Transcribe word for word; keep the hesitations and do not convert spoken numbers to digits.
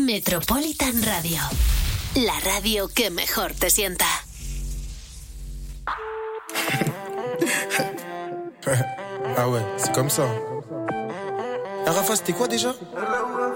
Metropolitan Radio, la radio que mejor te sienta. Ah ouais, c'est comme ça. Ah Rafa, c'était quoi déjà?